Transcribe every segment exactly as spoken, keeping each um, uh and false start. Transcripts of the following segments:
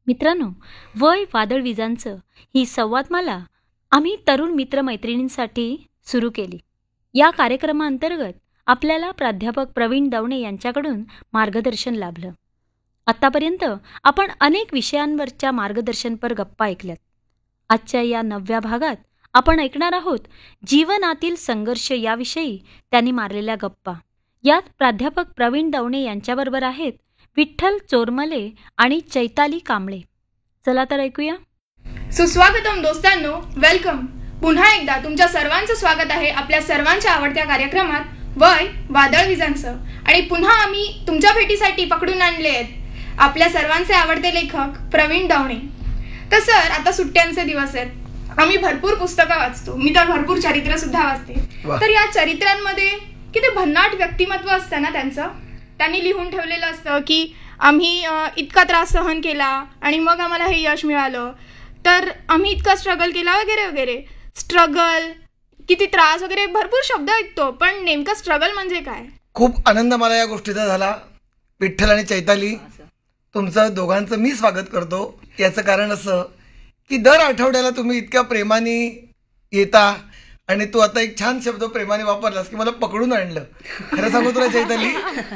मित्रांनो, वय वादळ विजांचं ही संवादमाला आम्ही तरुण मित्रमैत्रिणींसाठी सुरू केली. या कार्यक्रमाअंतर्गत आपल्याला प्राध्यापक प्रवीण दवणे यांच्याकडून मार्गदर्शन लाभलं. आत्तापर्यंत आपण अनेक विषयांवरच्या मार्गदर्शनपर गप्पा ऐकल्यात. आजच्या या नवव्या भागात आपण ऐकणार आहोत जीवनातील संघर्ष याविषयी त्यांनी मारलेल्या गप्पा. यात प्राध्यापक प्रवीण दवणे यांच्याबरोबर आहेत विठ्ठल चोरमले आणि चैताली कांबळे. चला तर ऐकूया. सुस्वागतम दोस्तांनो, वेलकम. पुन्हा एकदा तुमच्या सर्वांचं स्वागत आहे आपल्या सर्वांच्या आवडत्या कार्यक्रमात वय वादळ विजांचं. आणि पुन्हा आम्ही तुमच्या भेटीसाठी पकडून आणले आहेत आपल्या सर्वांचे आवडते लेखक प्रवीण दवणे. तर सर, आता सुट्ट्यांचे दिवस आहेत. आम्ही भरपूर पुस्तकं वाचतो. मी तर भरपूर चरित्र सुद्धा वाचते. तर या चरित्रांमध्ये किती भन्नाट व्यक्तिमत्व असतं ना त्यांचं. त्यांनी लिहून ठेवलेलं असतं की आम्ही इतका त्रास सहन केला आणि मग आम्हाला हे यश मिळालं, तर आम्ही इतका स्ट्रगल केला वगैरे वगैरे. स्ट्रगल, किती त्रास वगैरे भरपूर शब्द ऐकतो, पण नेमकं स्ट्रगल म्हणजे काय? खूप आनंद मला या गोष्टीचा झाला. विठ्ठल आणि चैताली, तुमचं दोघांचं मी स्वागत करतो. याचं कारण असं की दर आठवड्याला तुम्ही इतक्या प्रेमाने येता आणि तू आता एक छान शब्द प्रेमाने वापरलास की मला पकडून आणलं. खरं सांगू तुला चैताली,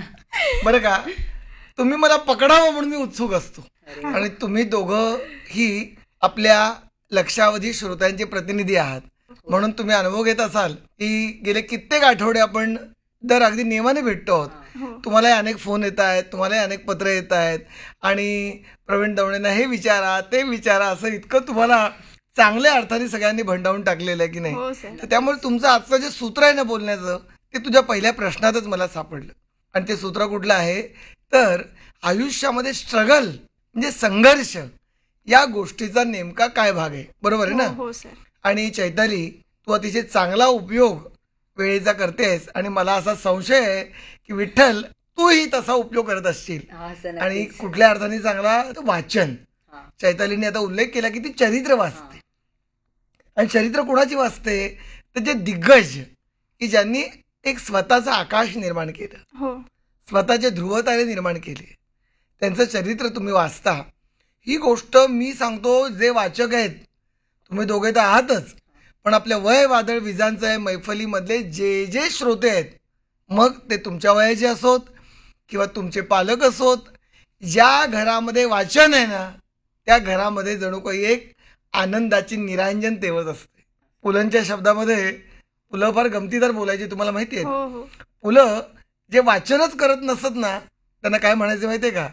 बरं का, तुम्ही मला पकडावं म्हणून मी उत्सुक असतो. आणि तुम्ही दोघं ही आपल्या लक्षावधी श्रोत्यांचे प्रतिनिधी आहात, म्हणून तुम्ही अनुभव घेत असाल की गेले कित्येक आठवडे आपण दर अगदी नियमाने भेटतो आहोत. तुम्हालाही अनेक फोन येत आहेत, तुम्हालाही अनेक पत्र येत आहेत आणि प्रवीण दवणेंना हे विचारा ते विचारा असं इतकं तुम्हाला चांगल्या अर्थाने सगळ्यांनी भंडावून टाकलेलं आहे की नाही. तर त्यामुळे तुमचं आजचं जे सूत्र आहे ना बोलण्याचं, ते तुझ्या पहिल्या प्रश्नातच मला सापडलं. आणि ते सूत्र कुठलं आहे तर आयुष्यामध्ये स्ट्रगल म्हणजे संघर्ष या गोष्टीचा नेमका काय भाग आहे. बरोबर आहे ना. आणि चैताली, तू अतिशय चांगला उपयोग वेळेचा करतेस आणि मला असा संशय आहे की विठ्ठल तूही तसा उपयोग करत असशील. आणि कुठल्या अर्थाने चांगला वाचन. चैतालीने आता उल्लेख केला की ती चरित्र वाचते. आणि चरित्र कोणाची वाचते तर जे दिग्गज की ज्यांनी एक स्वतःचं आकाश निर्माण केलं, स्वतःचे ध्रुवतारे निर्माण केले, त्यांचं चरित्र तुम्ही वाचता. ही गोष्ट मी सांगतो, जे वाचक आहेत तुम्ही दोघे तर आहातच, पण आपल्या वय वादळ विजांचं आहे मैफलीमधले जे जे श्रोते आहेत, मग ते तुमच्या वयाचे असोत किंवा तुमचे पालक असोत, ज्या घरामध्ये वाचन आहे ना त्या घरामध्ये जणू काही एक आनंदाची निरांजन तेवत असते. पुलंच्या शब्दामध्ये पुलं फार गमतीदार बोलायची, तुम्हाला माहिती आहे. पुलं जे वाचनच करत नसत ना त्यांना काय म्हणायचे माहितीये का?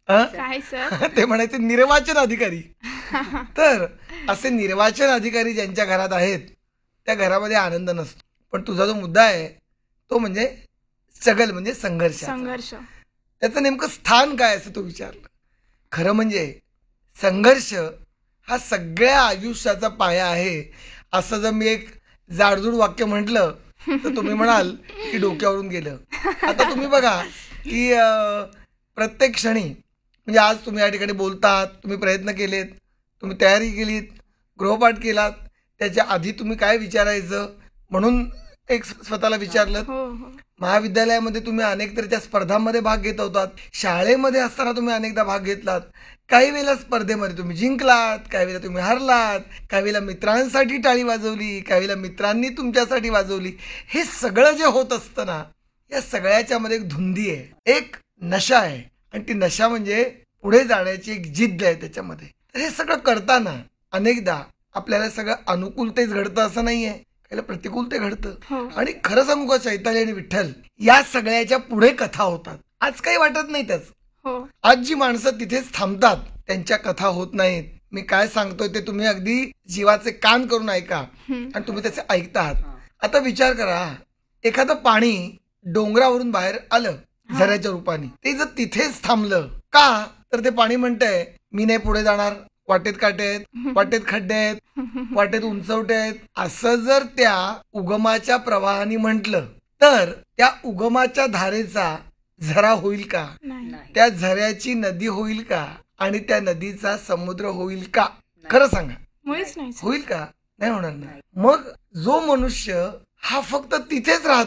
ते म्हणायचे निर्वाचन अधिकारी. तर असे निर्वाचन अधिकारी ज्यांच्या घरात आहेत त्या घरामध्ये आनंद नसतो. पण तुझा जो मुद्दा आहे तो म्हणजे स्ट्रगल म्हणजे संघर्ष. संघर्ष त्याचं नेमकं स्थान काय असं तू विचारलं. खरं म्हणजे संघर्ष हा सगळ्या आयुष्याचा पाया आहे असं जर मी एक जाडजूड वाक्य म्हटलं तर तुम्ही म्हणाल की डोक्यावरून गेलं. आता तुम्ही बघा की प्रत्येक क्षणी म्हणजे आज तुम्ही या ठिकाणी बोलतात, तुम्ही प्रयत्न केलेत, तुम्ही तयारी केलीत, गृहपाठ केलात, त्याच्या आधी तुम्ही काय विचारायचं म्हणून एक स्वतःला विचारलं. महाविद्यालयामध्ये तुम्ही अनेक तऱ्हेच्या स्पर्धांमध्ये भाग घेत होतात. शाळेमध्ये असताना तुम्ही अनेकदा भाग घेतलात. काही वेळेला स्पर्धेमध्ये तुम्ही जिंकलात, काही वेळेला तुम्ही हरलात, काही वेळेला मित्रांसाठी टाळी वाजवली, काही वेळेला मित्रांनी तुमच्यासाठी वाजवली. हे सगळं जे होत असतं ना, या सगळ्याच्या मध्ये एक धुंदी आहे, एक नशा आहे. आणि ती नशा म्हणजे पुढे जाण्याची एक जिद्द आहे त्याच्यामध्ये. तर हे सगळं करताना अनेकदा आपल्याला सगळं अनुकूलतेच घडतं असं नाहीये, काही प्रतिकूलते घडतं. आणि खरं सांगू का चैताली आणि विठ्ठल, या सगळ्याच्या पुढे कथा होतात. आज काही वाटत नाही त्याच. आज जी माणसं तिथेच थांबतात त्यांच्या कथा होत नाहीत. मी काय सांगतोय ते तुम्ही अगदी जीवाचे कान करून ऐका आणि तुम्ही त्याचे ऐकता आहात. आता विचार करा, एखादं पाणी डोंगरावरून बाहेर आलं झऱ्याच्या रूपाने, ते जर तिथेच थांबलं का तर ते पाणी म्हणतंय मी नाही पुढे जाणार, वाटेत काटे आहेत, वाटेत खड्डे आहेत, वाटेत उंचवटे आहेत. असं जर त्या उगमाच्या प्रवाहाने म्हटलं तर त्या उगमाच्या धारेचा झरा होईल का? त्या झऱ्याची नदी होईल का? आणि त्या नदीचा समुद्र होईल का? खरं सांगा, होईल का? नाही होणार ना. मग जो मनुष्य हा फक्त तिथेच राहतो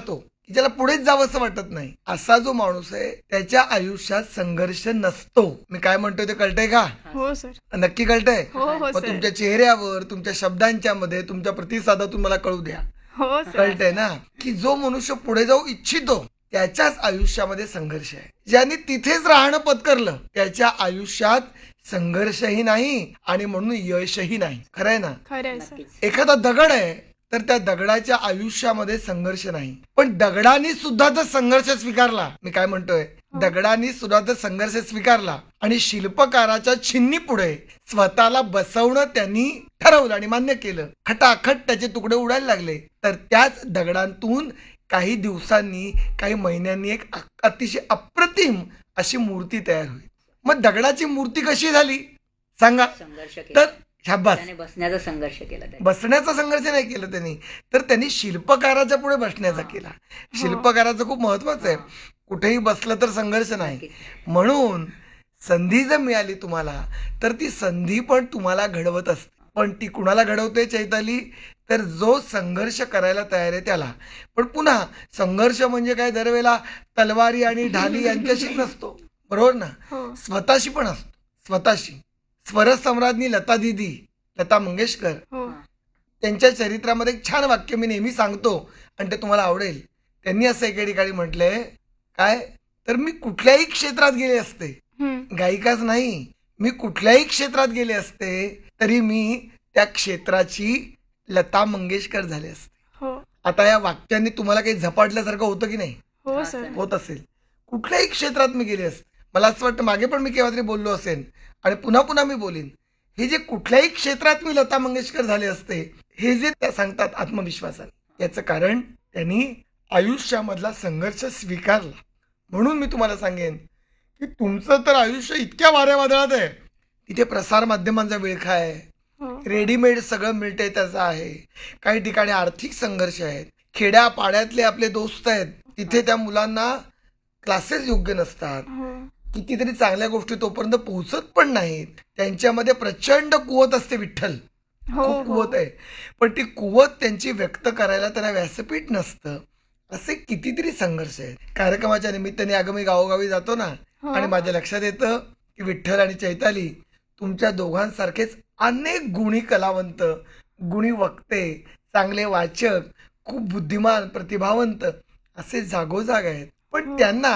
की ज्याला पुढेच जावं असं वाटत नाही, असा जो माणूस आहे त्याच्या आयुष्यात संघर्ष नसतो. मी काय म्हणतोय ते कळतंय का? हो सर. नक्की कळतंय? हो हो मग सर. तुमच्या चेहऱ्यावर, तुमच्या शब्दांच्या मध्ये, तुमच्या प्रतिसादातून मला कळू द्या. हो सर. कळतंय ना की जो मनुष्य पुढे जाऊ इच्छितो त्याच्याच आयुष्यामध्ये संघर्ष आहे. ज्यांनी तिथेच राहणं पत्करलं त्याच्या आयुष्यात संघर्षही नाही आणि म्हणून यशही नाही. खरंय ना? खरंय सर. एखादा दगड आहे तर त्या दगडाच्या आयुष्यामध्ये संघर्ष नाही, पण दगडाने सुद्धा जर संघर्ष स्वीकारला, मी काय म्हणतोय, दगडाने सुद्धा जर संघर्ष स्वीकारला आणि शिल्पकाराच्या छिन्नी पुढे स्वतःला बसवणं त्यांनी ठरवलं आणि मान्य केलं, खटाखट त्याचे तुकडे उडायला लागले, तर त्याच दगडांतून काही दिवसांनी, काही महिन्यांनी एक अतिशय अप्रतिम अशी मूर्ती तयार होईल. मग दगडाची मूर्ती कशी झाली सांगा? संघर्ष केला. तर शाबास, त्याने बसण्याचा संघर्ष केला त्याने. बसण्याचा संघर्ष नाही केला त्यांनी, तर त्यांनी शिल्पकाराच्या पुढे बसण्याचा केला. शिल्पकाराचं खूप महत्वाचं आहे. कुठेही बसलं तर संघर्ष नाही. म्हणून संधी जर मिळाली तुम्हाला तर ती संधी पण तुम्हाला घडवत असते. पण ती कुणाला घडवते चैताली? तर जो संघर्ष करायला तयार आहे त्याला. पण पुन्हा संघर्ष म्हणजे काय दरवेळेला तलवारी आणि ढाली यांच्याशी नसतो, बरोबर ना? हो. स्वतःशी पण असतो. स्वतःशी स्वरसम्राज्ञी लता दीदी, लता मंगेशकर, हो. त्यांच्या चरित्रामध्ये एक छान वाक्य मी नेहमी सांगतो आणि ते तुम्हाला आवडेल. त्यांनी असं एके ठिकाणी म्हटलंय काय, तर मी कुठल्याही क्षेत्रात गेले असते, हम्म. गायिकाच नाही, मी कुठल्याही क्षेत्रात गेले असते तरी मी त्या क्षेत्राची लता मंगेशकर झाले असते. हो. आता या वाक्यांनी तुम्हाला काही झपाटल्यासारखं होतं की नाही? हो सर. होत असेल. कुठल्याही क्षेत्रात मी गेले असते. मला असं वाटतं मागे पण मी केव्हा तरी बोललो असेल आणि पुन्हा पुन्हा मी बोलीन, हे जे कुठल्याही क्षेत्रात मी लता मंगेशकर झाले असते, हे जे त्या सांगतात आत्मविश्वासाने, याचं कारण त्यांनी आयुष्यामधला संघर्ष स्वीकारला. म्हणून मी तुम्हाला सांगेन की तुमचं तर आयुष्य इतक्या वाऱ्या वादळात आहे, तिथे प्रसार माध्यमांचा विळखा आहे, हो. रेडीमेड सगळं मिळतंय त्याचं आहे, काही ठिकाणी आर्थिक संघर्ष आहेत, खेड्या पाड्यातले आपले दोस्त आहेत, तिथे त्या मुलांना क्लासेस योग्य नसतात, हो. कितीतरी चांगल्या गोष्टी तोपर्यंत पोहोचत पण नाहीत. त्यांच्यामध्ये प्रचंड कुवत असते विठ्ठल, हो. खूप कुवत आहे, पण ती कुवत त्यांची व्यक्त करायला त्यांना व्यासपीठ नसतं. असे कितीतरी संघर्ष आहेत. कार्यक्रमाच्या निमित्ताने अगं मी गावोगावी जातो ना, हो. आणि माझ्या लक्षात येतं की विठ्ठल आणि चैताली तुमच्या दोघांसारखेच अनेक गुणी कलावंत, गुणी वक्ते, चांगले वाचक, खूप बुद्धिमान, प्रतिभावंत असे जागोजाग आहेत, पण त्यांना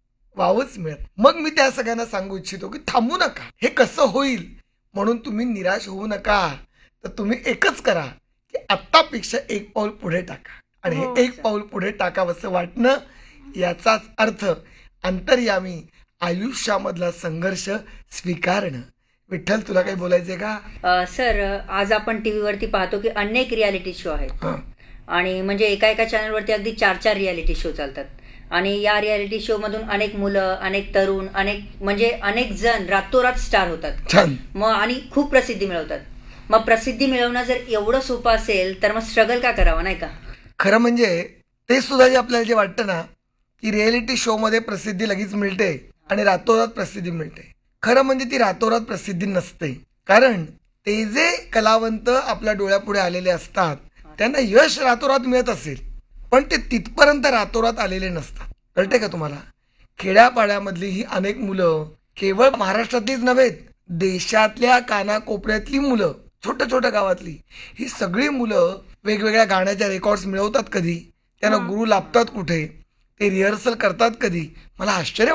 वावच मिळत. मग मी त्या सगळ्यांना सांगू इच्छितो की थांबू नका, हे कसं होईल म्हणून तुम्ही निराश होऊ नका. तर तुम्ही एकच करा की आत्तापेक्षा एक पाऊल पुढे टाका, आणि हो. हे एक पाऊल पुढे टाकावंसं वाटणं याचाच अर्थ अंतर्यामी आयुष्यामधला संघर्ष स्वीकारणं. विठ्ठल, तुला काही बोलायचंय का? अ, सर, आज आपण टीव्हीवरती पाहतो की अनेक रियालिटी शो आहेत, हं. आणि म्हणजे एका एका चॅनलवरती अगदी चार चार रियालिटी शो चालतात, आणि या रियालिटी शो मधून अनेक मुलं, अनेक तरुण, अनेक म्हणजे अनेक जण रातोरात स्टार होतात, छान. मग आणि खूप प्रसिद्धी मिळवतात. मग प्रसिद्धी मिळवणं जर एवढं सोपं असेल तर मग स्ट्रगल का करावं, नाही का? खरं म्हणजे ते सुद्धा जे आपल्याला जे वाटतं ना की रियालिटी शो मध्ये प्रसिद्धी लगेच मिळते आणि रातोरात प्रसिद्धी मिळते, खरं म्हणजे ती रातोरात प्रसिद्धी नसते. कारण ते जे कलावंत आपल्या डोळ्यापुढे आलेले असतात त्यांना यश रातोरात मिळत असेल, पण ते तिथपर्यंत रातोरात आलेले नसतात. कळते का तुम्हाला? खेड्यापाड्यामधली ही अनेक मुलं, केवळ महाराष्ट्रातलीच नव्हे, देशातल्या कानाकोपऱ्यातली मुलं, छोट्या छोट्या गावातली ही सगळी मुलं वेगवेगळ्या गाण्याच्या रेकॉर्ड्स मिळवतात कधी, त्यांना गुरु लाभतात कुठे, ते रिहर्सल करतात कधी, मला आश्चर्य